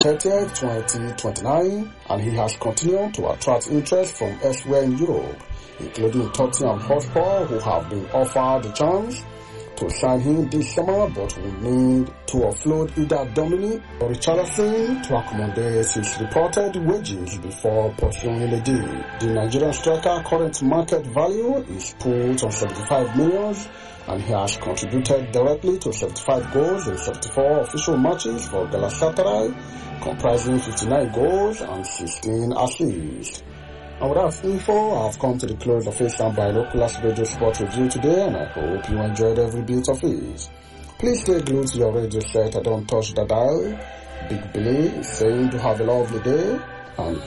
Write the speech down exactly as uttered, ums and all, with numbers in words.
thirtieth, twenty twenty-nine, and he has continued to attract interest from elsewhere in Europe, including Tottenham Hotspur, who have been offered the chance to sign him this summer, but will need to offload either Dominic or Richarlison to accommodate his reported wages before pursuing the deal. The Nigerian striker current market value is put on seventy-five million, and he has contributed directly to seventy-five goals in seventy-four official matches for Galatasaray, comprising fifty-nine goals and sixteen assists. And with that info, I've come to the close of Eastern Binoculars Radio Sport Review today, and I hope you enjoyed every bit of it. Please stay glued to your radio set and don't touch the dial. Big Billy is saying to have a lovely day, and